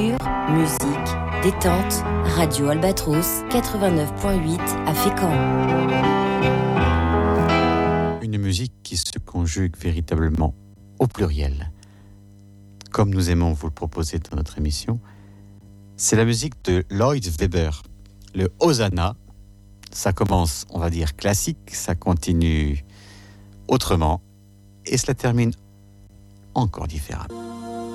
Culture, musique, détente, Radio Albatros, 89.8 à Fécamp. Une musique qui se conjugue véritablement au pluriel. Comme nous aimons vous le proposer dans notre émission, c'est la musique de Lloyd Webber, le Hosanna. Ça commence, on va dire, classique, ça continue autrement, et cela termine encore différemment.